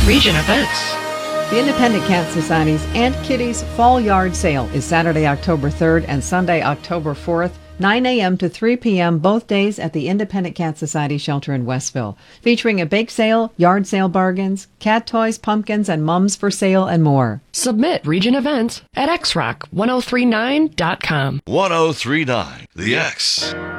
Region Events. The Independent Cat Society's Aunt Kitty's Fall Yard Sale is Saturday, October 3rd and Sunday, October 4th, 9 a.m. to 3 p.m. both days at the Independent Cat Society shelter in Westville, featuring a bake sale, yard sale bargains, cat toys, pumpkins, and mums for sale, and more. Submit Region Events at xrock1039.com. 1039 The X.